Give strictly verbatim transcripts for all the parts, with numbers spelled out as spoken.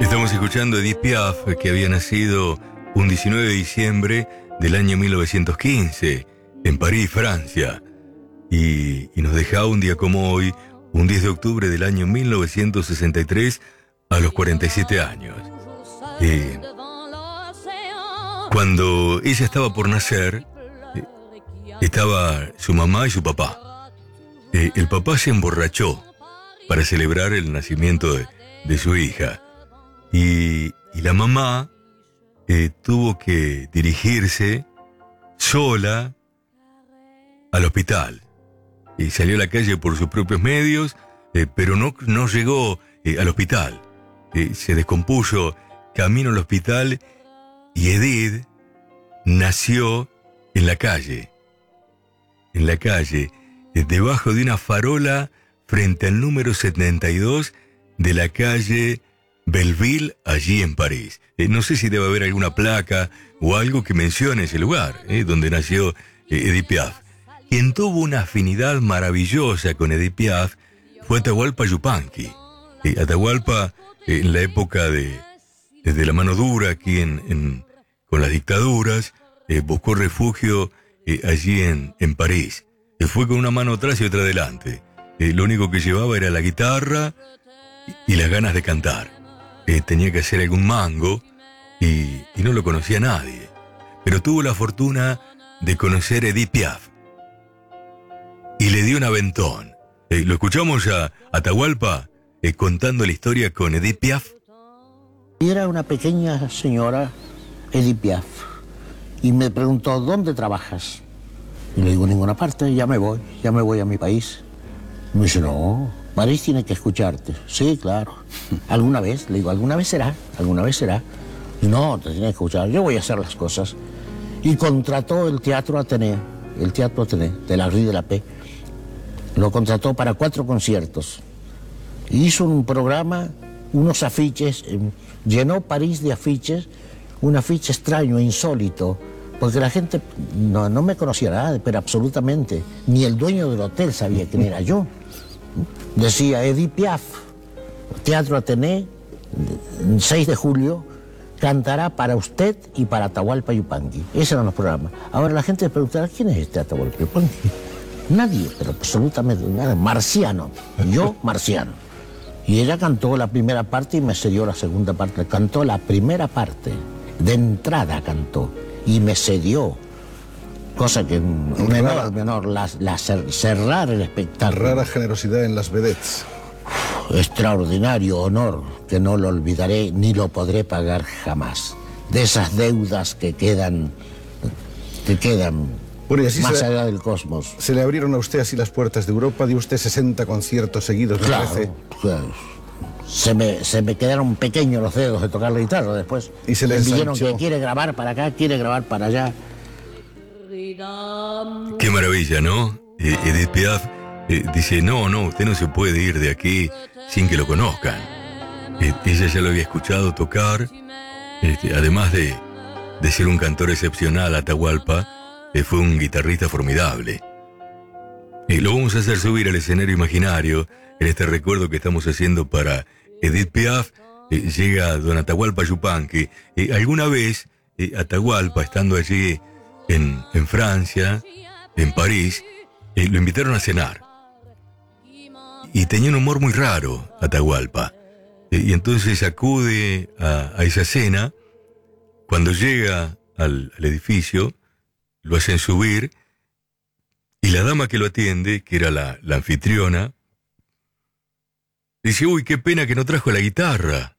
Estamos escuchando Edith Piaf, que había nacido un diecinueve de diciembre del año mil novecientos quince, en París, Francia. Y, y nos dejaba un día como hoy, un diez de octubre del año mil novecientos sesenta y tres, a los cuarenta y siete años. Eh, cuando ella estaba por nacer, eh, estaba su mamá y su papá. Eh, el papá se emborrachó para celebrar el nacimiento de, de su hija. Y, y la mamá eh, tuvo que dirigirse sola al hospital. Y salió a la calle por sus propios medios, eh, pero no, no llegó eh, al hospital. Eh, se descompuso camino al hospital y Edith nació en la calle. En la calle, eh, debajo de una farola frente al número setenta y dos de la calle Belleville, allí en París. Eh, no sé si debe haber alguna placa o algo que mencione ese lugar, eh, donde nació eh, Edith Piaf. Quien tuvo una afinidad maravillosa con Edith Piaf fue Atahualpa Yupanqui. Eh, Atahualpa, eh, en la época de, de la mano dura aquí en, en, con las dictaduras, eh, buscó refugio eh, allí en, en París. Eh, fue con una mano atrás y otra adelante. Eh, lo único que llevaba era la guitarra y, y las ganas de cantar. Eh, tenía que hacer algún mango y, y no lo conocía nadie. Pero tuvo la fortuna de conocer a Edith Piaf y le dio un aventón. Eh, ¿Lo escuchamos a Atahualpa eh, contando la historia con Edith Piaf? Era una pequeña señora, Edith Piaf, y me preguntó, ¿dónde trabajas? Y le digo, en ninguna parte, ya me voy, ya me voy a mi país. Y me dice, no, París tiene que escucharte. Sí, claro. ¿Alguna vez? Le digo, ¿alguna vez será? ¿Alguna vez será? Y no, te tiene que escuchar, yo voy a hacer las cosas. Y contrató el Teatro Athénée, el Teatro Athénée, de la Rue de la Paix. Lo contrató para cuatro conciertos. Hizo un programa, unos afiches, eh, llenó París de afiches, un afiche extraño, insólito, porque la gente no, no me conocía nada, pero absolutamente. Ni el dueño del hotel sabía quién era yo. Decía Edith Piaf, Teatro Athénée, seis de julio, cantará para usted y para Atahualpa Yupanqui. Esos eran los programas. Ahora la gente preguntará, ¿quién es este Atahualpa Yupanqui? Nadie, pero absolutamente nada. Marciano. Yo, marciano. Y ella cantó la primera parte y me cedió la segunda parte. Cantó la primera parte. De entrada cantó. Y me cedió. Cosa que un menor, menor la, la cer, cerrar el espectáculo. Rara generosidad en las vedettes. Extraordinario honor que no lo olvidaré ni lo podré pagar jamás. De esas deudas que quedan, que quedan bueno, y así más se, allá del cosmos. Se le abrieron a usted así las puertas de Europa, dio usted sesenta conciertos seguidos, me claro, parece. Claro. Se me, se me quedaron pequeños los dedos de tocar la guitarra después. Y se le dijeron que quiere grabar para acá, quiere grabar para allá. Qué maravilla, ¿no? Eh, Edith Piaf eh, dice, no, no, usted no se puede ir de aquí sin que lo conozcan. Eh, ella ya lo había escuchado tocar, este, además de, de ser un cantor excepcional, Atahualpa, eh, fue un guitarrista formidable. Eh, lo vamos a hacer subir al escenario imaginario, en este recuerdo que estamos haciendo para Edith Piaf. Eh, llega don Atahualpa Yupanqui. Eh, alguna vez, eh, Atahualpa, estando allí en, en Francia, en París, eh, lo invitaron a cenar. Y tenía un humor muy raro, Atahualpa. Eh, y entonces acude a, a esa cena. Cuando llega al, al edificio, lo hacen subir. Y la dama que lo atiende, que era la, la anfitriona, dice, uy, qué pena que no trajo la guitarra.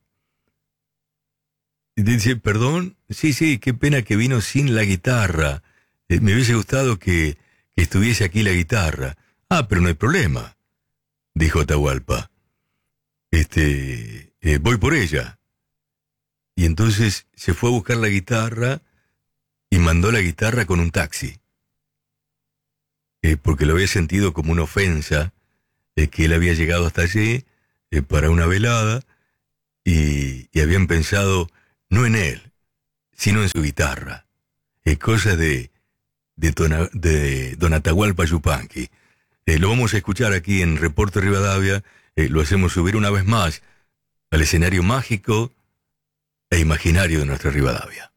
Y dice, perdón, sí, sí, qué pena que vino sin la guitarra. Eh, me hubiese gustado que, que estuviese aquí la guitarra. Ah, pero no hay problema, dijo Atahualpa. Este, eh, voy por ella. Y entonces se fue a buscar la guitarra y mandó la guitarra con un taxi. Eh, porque lo había sentido como una ofensa, eh, que él había llegado hasta allí eh, para una velada y, y habían pensado no en él, sino en su guitarra. Eh, cosa de, de, tona, de don Atahualpa Yupanqui. Eh, lo vamos a escuchar aquí en Reporte Rivadavia, eh, lo hacemos subir una vez más al escenario mágico e imaginario de nuestra Rivadavia.